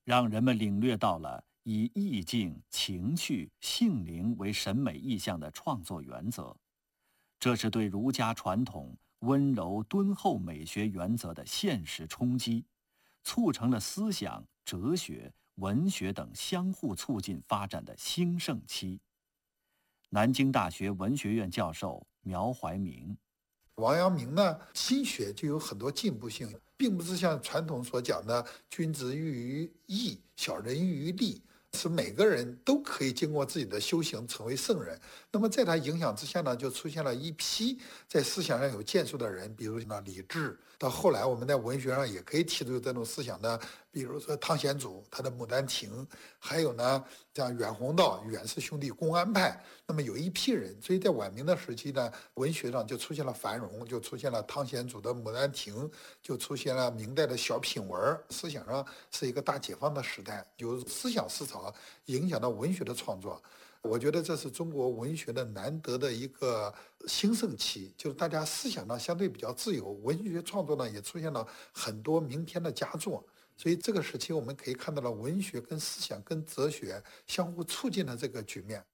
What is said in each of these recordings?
让人们领略到了以意境、情趣、性灵为审美意象的创作原则。这是对儒家传统温柔敦厚美学原则的现实冲击，促成了思想、哲学、文学等相互促进发展的兴盛期。南京大学文学院教授苗怀明： 王阳明呢，心学就有很多进步性，并不是像传统所讲的君子喻于义，小人喻于利，是每个人都可以经过自己的修行成为圣人。那么在他影响之下呢，就出现了一批在思想上有建树的人，比如呢李治。到后来我们在文学上也可以提出这种思想的，比如说汤显祖他的《牡丹亭》，还有呢像阮弘道、阮氏兄弟公安派。那么有一批人，所以在晚明的时期呢，文学上就出现了繁荣，就出现了汤显祖的《牡丹亭》，就出现了明代的小品文，思想上是一个大解放的时代，有思想思潮影响到文学的创作。我觉得这是中国文学的难得的一个兴盛期，就是大家思想上相对比较自由，文学创作呢也出现了很多名篇的佳作。所以这个时期我们可以看到了文学跟思想跟哲学相互促进的这个局面。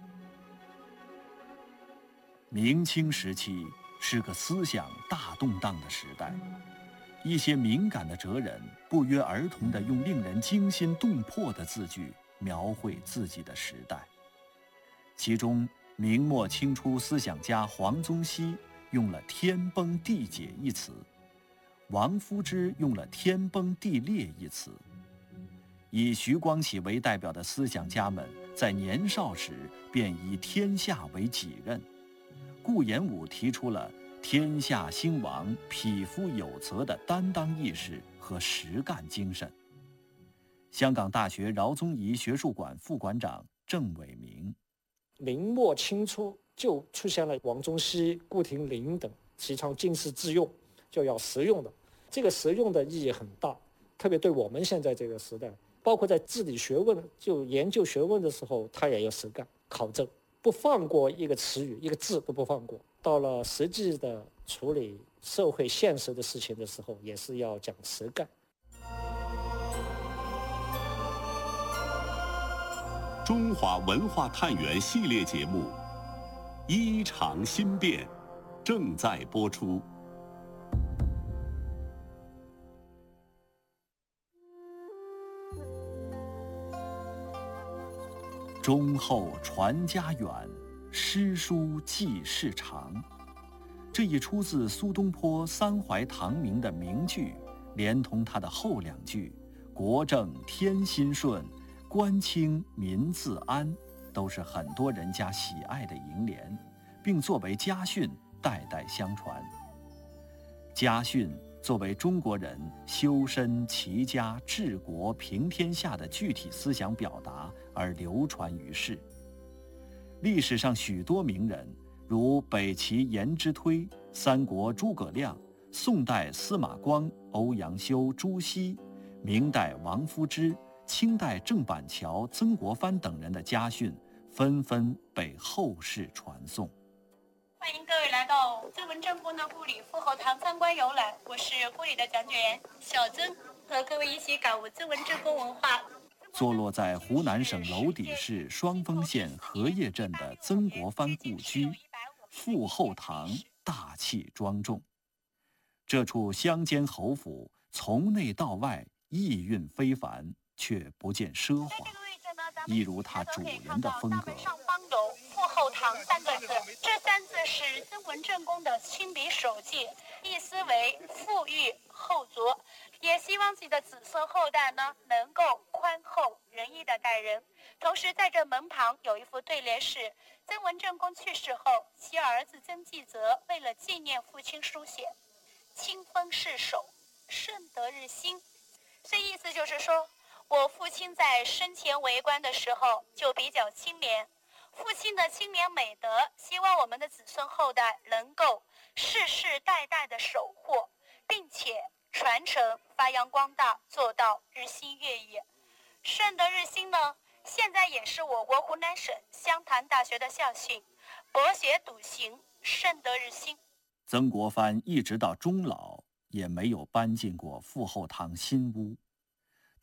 明清时期是个思想大动荡的时代，一些敏感的哲人不约而同地用令人惊心动魄的字句描绘自己的时代。其中，明末清初思想家黄宗羲用了天崩地解一词，王夫之用了天崩地裂一词。以徐光启为代表的思想家们在年少时便以天下为己任。顾炎武提出了天下兴亡，匹夫有责的担当意识和实干精神。香港大学饶宗颐学术馆副馆长郑伟明： 明末清初就出现了王宗羲、顾亭林等提倡经世致用，就要实用的。这个实用的意义很大，特别对我们现在这个时代，包括在治理学问、就研究学问的时候，他也要实干考证，不放过一个词语、一个字都不放过。到了实际的处理社会现实的事情的时候，也是要讲实干。 中华文化探源系列节目《衣裳新变》正在播出。 忠厚传家远，诗书继世长。这一出自苏东坡三怀唐明的名句，连同他的后两句“国正天心顺，官清民自安”，都是很多人家喜爱的楹联，并作为家训代代相传。家训作为中国人修身齐家治国平天下的具体思想表达而流传于世。历史上许多名人，如北齐颜之推、三国诸葛亮、宋代司马光、欧阳修、朱熹、明代王夫之、清代郑板桥、曾国藩等人的家训纷纷被后世传颂。 欢迎各位来到曾文正公的故里傅侯堂参观游览，我是故里的讲解员小曾，和各位一起感悟曾文正公文化。 坐落在湖南省娄底市双峰县荷叶镇的曾国藩故居傅后堂大气庄重。这处乡间侯府从内到外意蕴非凡，却不见奢华，一如它主人的风格。 上方有傅后堂三个字，这三字是曾文正公的亲笔手记，意思为富裕厚足，也希望自己的子孙后代呢能够宽厚仁义的待人。同时在这门旁有一副对联是曾文正公去世后，其儿子曾纪泽为了纪念父亲书写，清风世守，顺德日新。这意思就是说，我父亲在生前为官的时候就比较清廉，父亲的清廉美德，希望我们的子孙后代能够世世代代的守护，并且传承发扬光大，做到日新月异。顺德日新呢，现在也是我国湖南省湘潭大学的校训，博学笃行，顺德日新。 曾国藩一直到终老也没有搬进过傅后堂新屋。